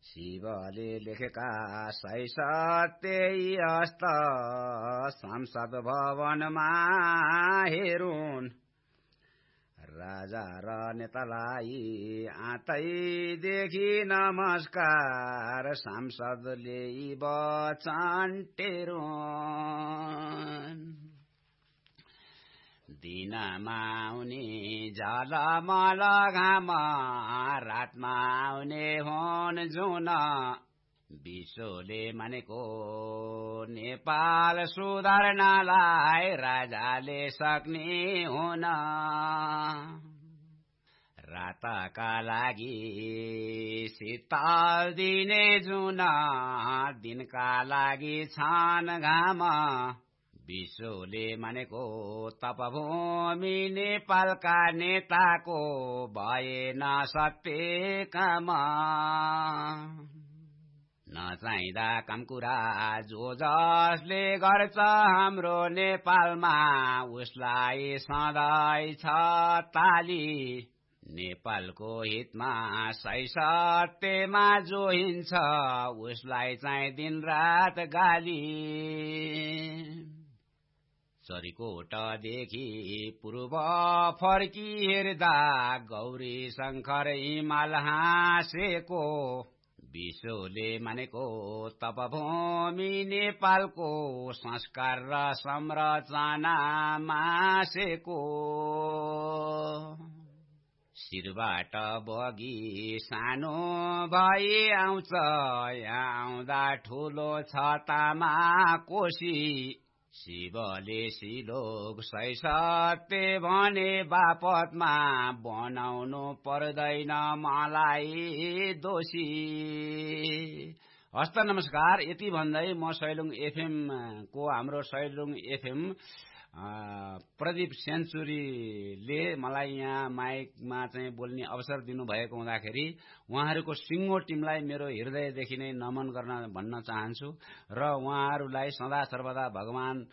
शिवले लेखेका सही सत्य अस्त संसद भवनमा हेरुन् राजा र नेतालाई आतैदेखि नमस्कार सांसदले वचन टेरुन् दिनमा आउने झलमल घाम रातमा आउने हुन् जुन विश्वले मानेको नेपाल सुधार्नलाई राजाले सक्ने हुन रातका लागि शीतल दिने जुन दिनका लागि छन् घाम विश्वले मानेको तपभूमि नेपालका नेताको भएन सत्य काम नचाहिँदा काम कुरा जो जसले गर्छ हाम्रो नेपालमा उसलाई सधैँ छ ताली नेपालको हितमा सही सत्यमा जो हिँड्छ उसलाई चाहिँ दिनरात गाली चरीकोटदेखि पूर्व फर्की हेर्दा गौरी शंकर हिमाल हाँसेको विश्वले मानेको तपभूमि नेपालको संस्कार र संरचना मासेको शिरबाट बगी सानो भई आउँछ यहाँ आउँदा ठुलो छतामा कोशी शिवले सिलोक सही सत्य भने बापतमा बनाउनु पर्दैन मलाई दोषी हस्त नमस्कार यति भन्दै म सैलुङ एफएम को हाम्रो सैलुङ एफएम प्रदीप सेन्चुरीले मलाई यहाँ माइकमा चाहिँ बोल्ने अवसर दिनुभएको हुँदाखेरि उहाँहरूको सिङ्गो टिमलाई मेरो हृदयदेखि नै नमन गर्न भन्न चाहन्छु र उहाँहरूलाई सदा सर्वदा भगवान